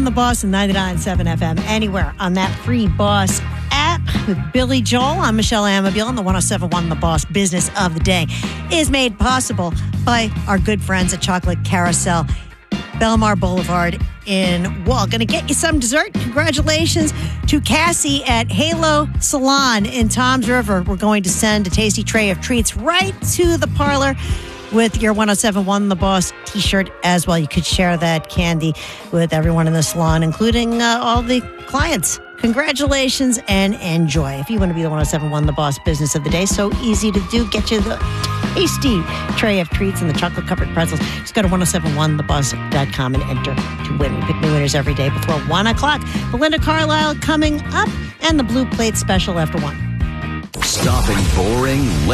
The Boss and 99.7 FM, anywhere on that free Boss app with Billy Joel. I'm Michelle Amabile, and the 107.1 The Boss Business of the Day is made possible by our good friends at Chocolate Carousel, Belmar Boulevard in Wall. Going to get you some dessert. Congratulations to Cassie at Halo Salon in Toms River. We're going to send a tasty tray of treats right to the parlor with your 107.1 The Boss t-shirt as well. You could share that candy with everyone in the salon, including all the clients. Congratulations and enjoy. If you want to be the 107.1 The Boss Business of the Day, so easy to do. Get you the tasty tray of treats and the chocolate-covered pretzels. Just go to 1071theboss.com and enter to win. We pick new winners every day before 1 o'clock. Belinda Carlisle coming up, and the Blue Plate Special after 1. Stopping boring